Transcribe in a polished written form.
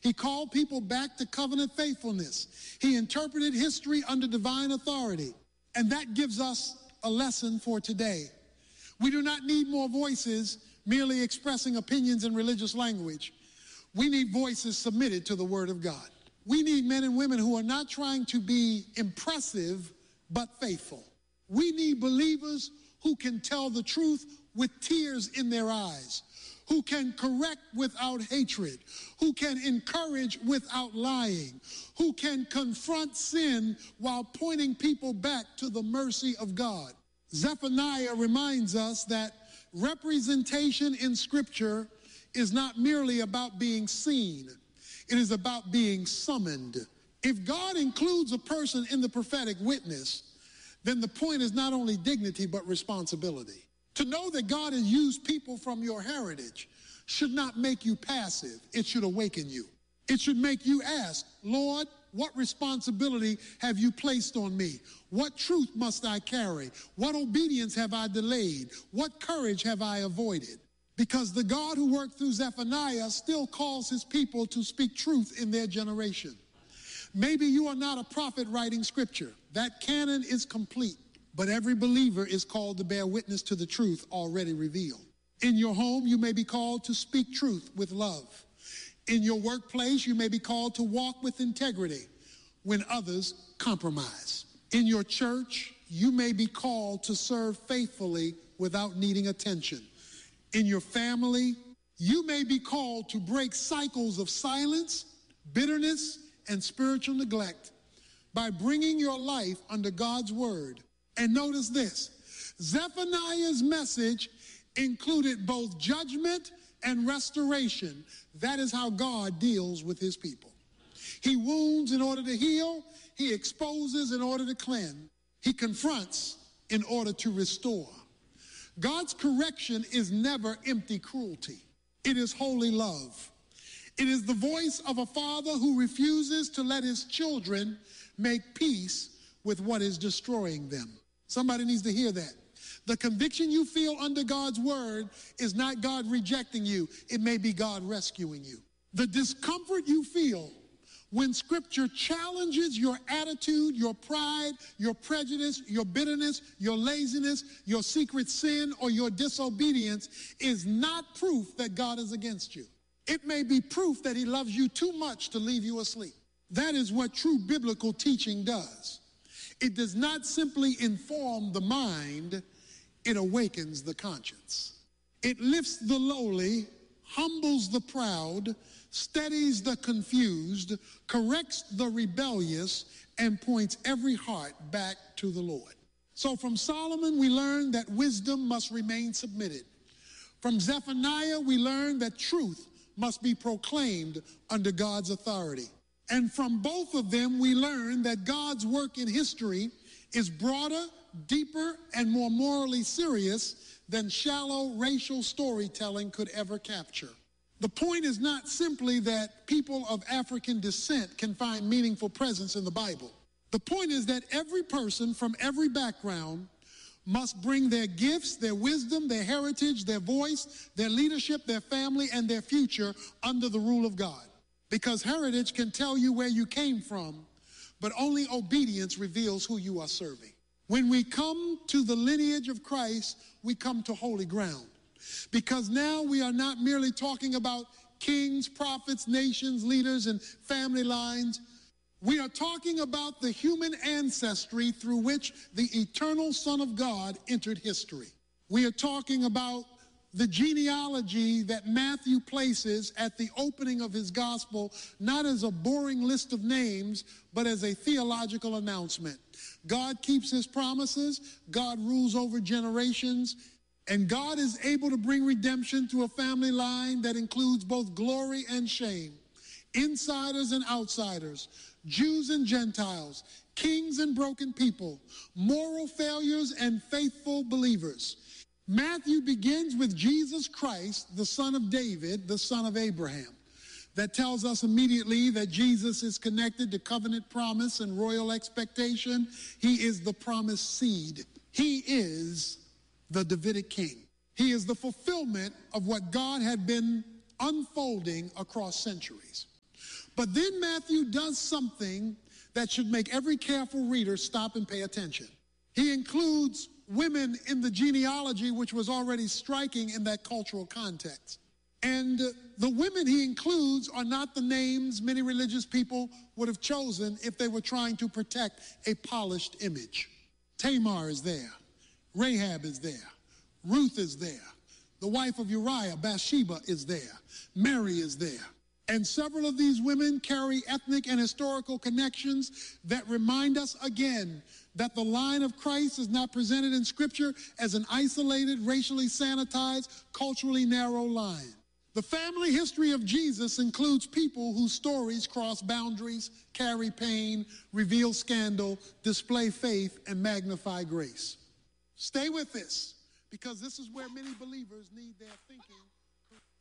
He called people back to covenant faithfulness. He interpreted history under divine authority. And that gives us a lesson for today. We do not need more voices merely expressing opinions in religious language. We need voices submitted to the Word of God. We need men and women who are not trying to be impressive, but faithful. We need believers who can tell the truth with tears in their eyes, who can correct without hatred, who can encourage without lying, who can confront sin while pointing people back to the mercy of God. Zephaniah reminds us that representation in Scripture is not merely about being seen. It is about being summoned. If God includes a person in the prophetic witness, then the point is not only dignity but responsibility. To know that God has used people from your heritage should not make you passive. It should awaken you. It should make you ask, Lord, what responsibility have you placed on me? What truth must I carry? What obedience have I delayed? What courage have I avoided? Because the God who worked through Zephaniah still calls his people to speak truth in their generation. Maybe you are not a prophet writing scripture. That canon is complete. But every believer is called to bear witness to the truth already revealed. In your home, you may be called to speak truth with love. In your workplace, you may be called to walk with integrity when others compromise. In your church, you may be called to serve faithfully without needing attention. In your family, you may be called to break cycles of silence, bitterness, and spiritual neglect by bringing your life under God's word. And notice this, Zephaniah's message included both judgment and restoration. That is how God deals with his people. He wounds in order to heal. He exposes in order to cleanse. He confronts in order to restore. God's correction is never empty cruelty. It is holy love. It is the voice of a father who refuses to let his children make peace with what is destroying them. Somebody needs to hear that. The conviction you feel under God's word is not God rejecting you. It may be God rescuing you. The discomfort you feel when Scripture challenges your attitude, your pride, your prejudice, your bitterness, your laziness, your secret sin, or your disobedience is not proof that God is against you. It may be proof that he loves you too much to leave you asleep. That is what true biblical teaching does. It does not simply inform the mind, it awakens the conscience. It lifts the lowly, humbles the proud, steadies the confused, corrects the rebellious, and points every heart back to the Lord. So from Solomon, we learn that wisdom must remain submitted. From Zephaniah, we learn that truth must be proclaimed under God's authority. And from both of them, we learn that God's work in history is broader, deeper, and more morally serious than shallow racial storytelling could ever capture. The point is not simply that people of African descent can find meaningful presence in the Bible. The point is that every person from every background must bring their gifts, their wisdom, their heritage, their voice, their leadership, their family, and their future under the rule of God. Because heritage can tell you where you came from, but only obedience reveals who you are serving. When we come to the lineage of Christ, we come to holy ground. Because now we are not merely talking about kings, prophets, nations, leaders, and family lines. We are talking about the human ancestry through which the eternal Son of God entered history. We are talking about the genealogy that Matthew places at the opening of his gospel, not as a boring list of names, but as a theological announcement. God keeps his promises, God rules over generations, and God is able to bring redemption through a family line that includes both glory and shame, insiders and outsiders, Jews and Gentiles, kings and broken people, moral failures and faithful believers. Matthew begins with Jesus Christ, the son of David, the son of Abraham. That tells us immediately that Jesus is connected to covenant promise and royal expectation. He is the promised seed. He is the Davidic king. He is the fulfillment of what God had been unfolding across centuries. But then Matthew does something that should make every careful reader stop and pay attention. He includes women in the genealogy, which was already striking in that cultural context. And the women he includes are not the names many religious people would have chosen if they were trying to protect a polished image. Tamar is there. Rahab is there. Ruth is there. The wife of Uriah, Bathsheba, is there. Mary is there. And several of these women carry ethnic and historical connections that remind us again that the line of Christ is not presented in Scripture as an isolated, racially sanitized, culturally narrow line. The family history of Jesus includes people whose stories cross boundaries, carry pain, reveal scandal, display faith, and magnify grace. Stay with this, because this is where many believers need their thinking